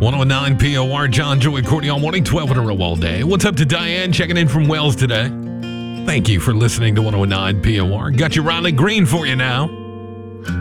109 POR, John, Joey, Courtney all morning, 12 in a row all day. What's up to Diane checking in from Wells today? Thank you for listening to 109 POR. Got your Riley Green for you now.